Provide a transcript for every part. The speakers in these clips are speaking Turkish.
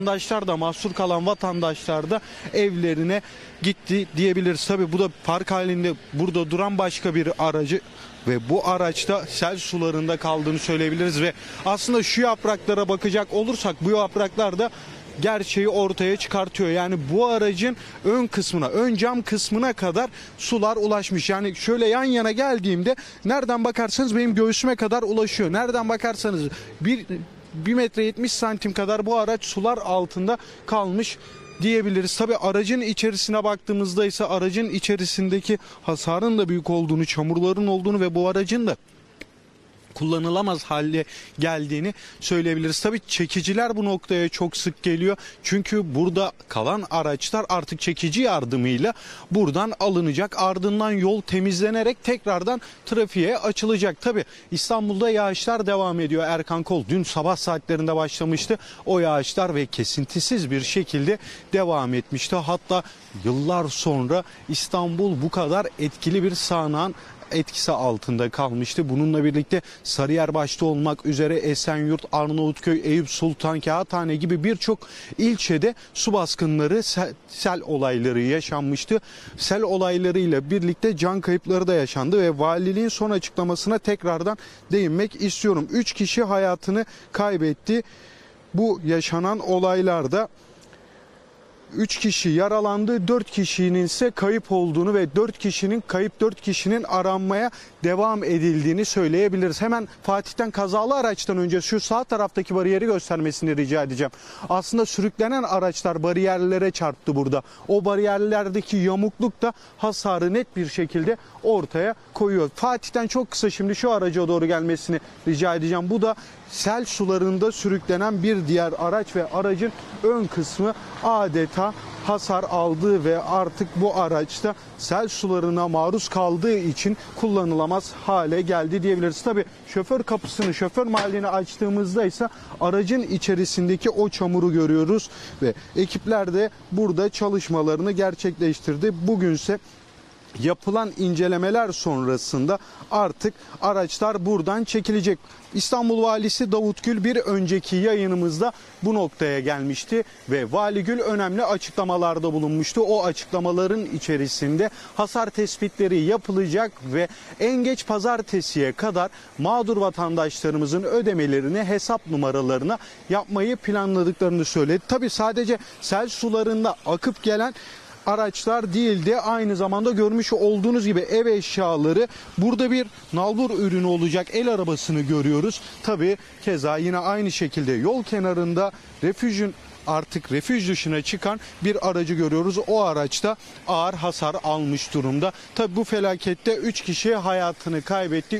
Vatandaşlar da, mahsur kalan vatandaşlar da evlerine gitti diyebiliriz. Tabii bu da park halinde burada duran başka bir aracı ve bu araçta sel sularında kaldığını söyleyebiliriz ve aslında şu yapraklara bakacak olursak bu yapraklar da gerçeği ortaya çıkartıyor. Yani bu aracın ön kısmına, ön cam kısmına kadar sular ulaşmış. Yani şöyle yan yana geldiğimde nereden bakarsanız benim göğsüme kadar ulaşıyor. Nereden bakarsanız 1 metre 70 santim kadar bu araç sular altında kalmış diyebiliriz. Tabi aracın içerisine baktığımızda ise aracın içerisindeki hasarın da büyük olduğunu, çamurların olduğunu ve bu aracın da kullanılamaz hale geldiğini söyleyebiliriz. Tabii çekiciler bu noktaya çok sık geliyor. Çünkü burada kalan araçlar artık çekici yardımıyla buradan alınacak. Ardından yol temizlenerek tekrardan trafiğe açılacak. Tabii İstanbul'da yağışlar devam ediyor. Erkan Kol dün sabah saatlerinde başlamıştı. O yağışlar ve kesintisiz bir şekilde devam etmişti. Hatta yıllar sonra İstanbul bu kadar etkili bir sağanağın etkisi altında kalmıştı. Bununla birlikte Sarıyer başta olmak üzere Esenyurt, Arnavutköy, Eyüp Sultan, Kağıthane gibi birçok ilçede su baskınları, sel olayları yaşanmıştı. Sel olaylarıyla birlikte can kayıpları da yaşandı ve valiliğin son açıklamasına tekrardan değinmek istiyorum. 3 kişi hayatını kaybetti. Bu yaşanan olaylarda 3 kişi yaralandı, 4 kişinin ise kayıp olduğunu ve 4 kişinin aranmaya devam edildiğini söyleyebiliriz. Hemen Fatih'ten kazalı araçtan önce şu sağ taraftaki bariyeri göstermesini rica edeceğim. Aslında sürüklenen araçlar bariyerlere çarptı burada. O bariyerlerdeki yamukluk da hasarı net bir şekilde ortaya koyuyor. Fatih'ten çok kısa şimdi şu araca doğru gelmesini rica edeceğim. Bu da sel sularında sürüklenen bir diğer araç ve aracın ön kısmı adeta hasar aldığı ve artık bu araçta sel sularına maruz kaldığı için kullanılamaz hale geldi diyebiliriz. Tabii şoför kapısını, şoför mahallini açtığımızda ise aracın içerisindeki o çamuru görüyoruz ve ekipler de burada çalışmalarını gerçekleştirdi. Bugünse yapılan incelemeler sonrasında artık araçlar buradan çekilecek. İstanbul Valisi Davut Gül bir önceki yayınımızda bu noktaya gelmişti ve Vali Gül önemli açıklamalarda bulunmuştu. O açıklamaların içerisinde hasar tespitleri yapılacak ve en geç pazartesiye kadar mağdur vatandaşlarımızın ödemelerini hesap numaralarına yapmayı planladıklarını söyledi. Tabii sadece sel sularında akıp gelen araçlar değildi. Aynı zamanda görmüş olduğunuz gibi ev eşyaları, burada bir nalbur ürünü olacak el arabasını görüyoruz. Tabii keza yine aynı şekilde yol kenarında refüj dışına çıkan bir aracı görüyoruz. O araçta ağır hasar almış durumda. Tabii bu felakette 3 kişi hayatını kaybetti.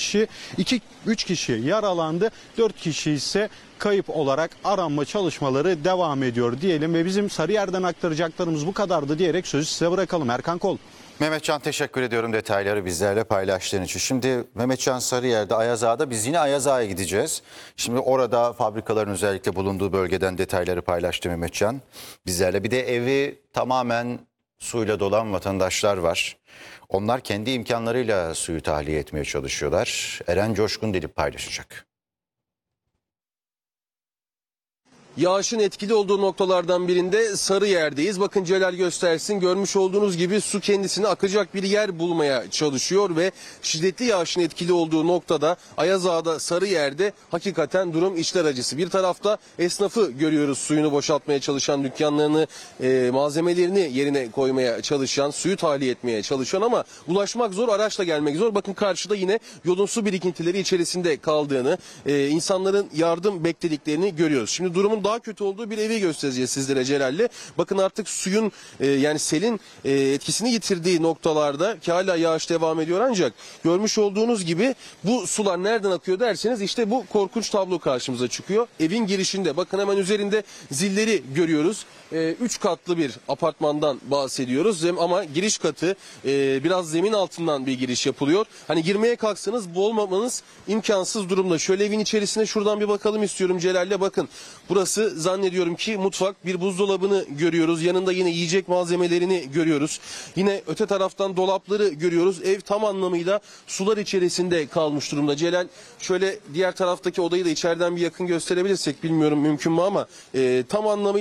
3 kişi yaralandı. 4 kişi ise kayıp olarak aranma çalışmaları devam ediyor diyelim ve bizim Sarıyer'den aktaracaklarımız bu kadardı diyerek sözü size bırakalım. Erkan Kol. Mehmetcan teşekkür ediyorum detayları bizlerle paylaştığın için. Şimdi Mehmetcan Sarıyer'de Ayaz Ağa'da, biz yine Ayaz Ağa'ya gideceğiz. Şimdi orada fabrikaların özellikle bulunduğu bölgeden detayları paylaştı Mehmetcan bizlerle. Bir de evi tamamen suyla dolan vatandaşlar var. Onlar kendi imkanlarıyla suyu tahliye etmeye çalışıyorlar. Eren Coşkun Dilip paylaşacak. Yağışın etkili olduğu noktalardan birinde Sarıyer'deyiz. Bakın Celal göstersin. Görmüş olduğunuz gibi su kendisine akacak bir yer bulmaya çalışıyor ve şiddetli yağışın etkili olduğu noktada Ayaz Ağa'da Sarıyer'de hakikaten durum içler acısı. Bir tarafta esnafı görüyoruz, suyunu boşaltmaya çalışan, dükkanlarını, malzemelerini yerine koymaya çalışan, suyu tahliye etmeye çalışan ama ulaşmak zor, araçla gelmek zor. Bakın karşıda yine yolun su birikintileri içerisinde kaldığını, insanların yardım beklediklerini görüyoruz. Şimdi durumun daha kötü olduğu bir evi göstereceğiz sizlere Celal'le. Bakın artık suyun yani selin etkisini yitirdiği noktalarda ki hala yağış devam ediyor, ancak görmüş olduğunuz gibi bu sular nereden akıyor derseniz işte bu korkunç tablo karşımıza çıkıyor. Evin girişinde bakın hemen üzerinde zilleri görüyoruz. 3 katlı bir apartmandan bahsediyoruz ama giriş katı biraz zemin altından bir giriş yapılıyor. Hani girmeye kalksanız boğulmamanız imkansız durumda. Şöyle evin içerisine şuradan bir bakalım istiyorum Celal'le. Bakın burası Burası zannediyorum ki mutfak. Bir buzdolabını görüyoruz. Yanında yine yiyecek malzemelerini görüyoruz. Yine öte taraftan dolapları görüyoruz. Ev tam anlamıyla sular içerisinde kalmış durumda. Celal, şöyle diğer taraftaki odayı da içeriden bir yakın gösterebilirsek, bilmiyorum mümkün mü ama tam anlamıyla